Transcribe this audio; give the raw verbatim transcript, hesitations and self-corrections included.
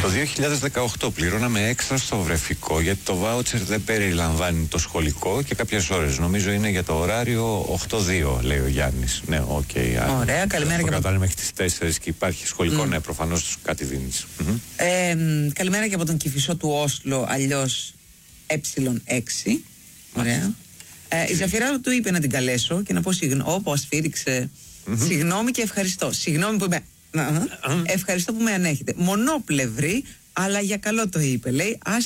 Το δύο χιλιάδες δεκαοκτώ πληρώναμε έξτρα στο βρεφικό, γιατί το βάουτσερ δεν περιλαμβάνει το σχολικό και κάποιες ώρες. Νομίζω είναι για το ωράριο οκτώ δύο, λέει ο Γιάννης. Ναι, οκ. Okay, ωραία, καλημέρα. Το κατάλληλα μέχρι τις τέσσερις και υπάρχει σχολικό, mm. ναι, προφανώς κάτι δίνεις. Mm-hmm. Ε, καλημέρα και από τον Κηφισό του Όσλο, αλλιώς ε έξι. Ωραία. Ε, η Ζαφυρά του είπε να την καλέσω και να πω συγγνώμη. Όπω ασφύριξε. Mm-hmm. Συγγνώμη και ευχαριστώ. Συγγνώμη που είμαι. Uh-huh. Uh-huh. Ευχαριστώ που με ανέχετε. Μονόπλευρη, αλλά για καλό το είπε. Λέει,